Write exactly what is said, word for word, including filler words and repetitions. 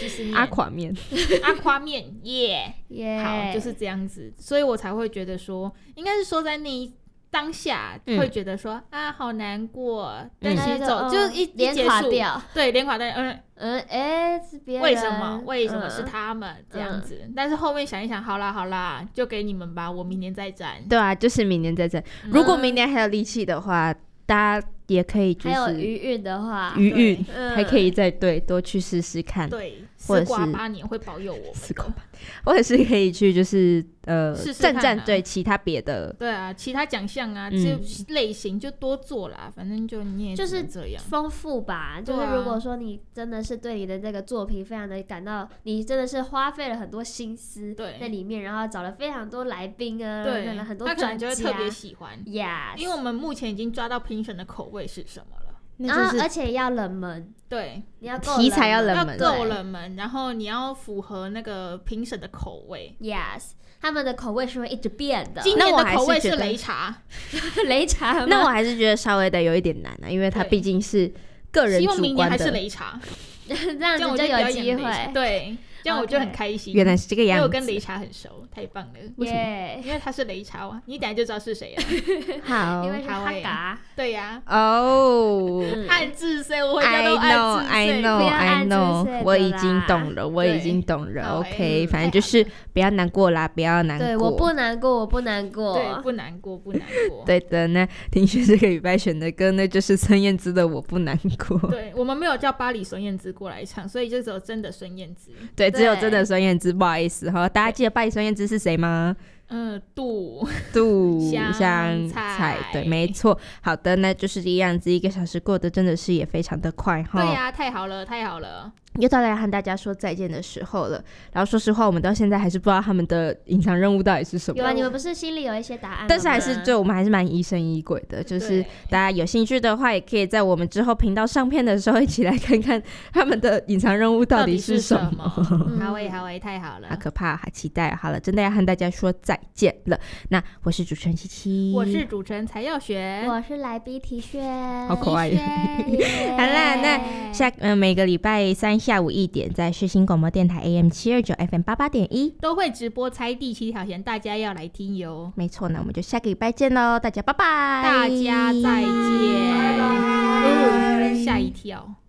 其实念阿垮面阿夸面耶、yeah, yeah. 好，就是这样子，所以我才会觉得说，应该是说在那一当下会觉得说、嗯、啊好难过，但其实走、嗯、就一脸垮掉， 对，脸垮掉，嗯嗯，哎、欸，是别人为什么为什么是他们、嗯、这样子、嗯？但是后面想一想，好啦好啦，就给你们吧，我明年再战。对啊，就是明年再战、嗯。如果明年还有力气的话，大家也可以就是还有余韵的话， 余韵、嗯、还可以再对多去试试看。 对，四挂八年会保佑我们。 四挂八，或者是可以去就是呃征战啊对其他别的。 对啊，其他奖项啊，嗯、就类型就多做啦，反正就你也就是这样丰富吧。就是如果说你真的是对你的这个作品非常的感到，你真的是花费了很多心思在里面，然后找了非常多来宾啊， 对， 很多专家， 他可能就会特别喜欢。 Yes， 因为我们目前已经抓到评审的口味是什么了。 然后、啊、而且要冷门， 对， 你要够题材要冷门， 要够冷门，然后你要符合那个评审的口味。 Yes， 他们的口味是会一直变的。 今年的口味是擂茶， 擂茶吗？ 那我还是觉得稍微的有一点难啊，因为它毕竟是个人主观的。 希望明年还是擂茶， 这样子就有机会。 对。这样我就很开心， okay, 原来是这个样子。 因为我跟擂茶很熟，太棒了。 为什么？ Yeah. 因为他是擂茶啊，你等下就知道是谁了。 好， 因为是哈嘎。 对呀、 啊。哦、oh, 暗自碎，我回家都暗自碎。 I know, I know, I know. 我已经懂了，我已经懂了。OK， 反正就是不要难过啦，不要难过。 对，我不难过，我不难过。 对，不难过，不难过。 对的，那庭轩这个礼拜选的歌呢，就是孙燕姿的《我不难过》。 对，我们没有叫巴黎孙燕姿过来唱，所以就只有真的孙燕姿。 对，只有真的孙燕姿。不好意思哈，大家记得巴黎孙燕姿是谁吗？ 嗯，杜杜香菜，对，没错。好的，那就是这样子，一个小时过得真的是也非常的快哈。 对呀、啊，太好了，太好了。 又到来和大家说再见的时候了，然后说实话我们到现在还是不知道他们的隐藏任务到底是什么。 有啊，你们不是心里有一些答案吗？ 但是还是就我们还是蛮疑神疑鬼的，就是大家有兴趣的话也可以在我们之后频道上片的时候一起来看看他们的隐藏任务到底是什么。 好诶好诶，太好了， 好可怕，好期待。好了，真的要和大家说再见了。那我是主持人七七， 我是主持人才耀璇， 我是来宾提轩， 好可爱。好啦，那下呃每个礼拜三下午一点在世新广播电台 A M 七二九 F M 八八点一都会直播猜第七条弦，大家要来听哟。 没错，那我们就下个礼拜见喽，大家拜拜， 大家再见， 拜拜， 吓一跳。